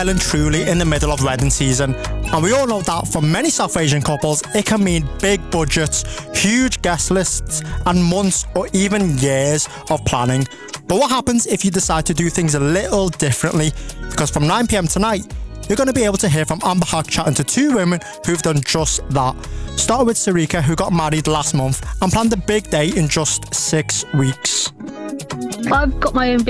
and truly in the middle of wedding season, and we all know that for many South Asian couples it can mean big budgets, huge guest lists, and months or even years of planning. But what happens if you decide to do things a little differently? Because from 9 p.m. tonight, you're going to be able to hear from Amber Haq chatting to two women who've done just that. Started with Sarika, who got married last month and planned a big day in just 6 weeks. I've got my own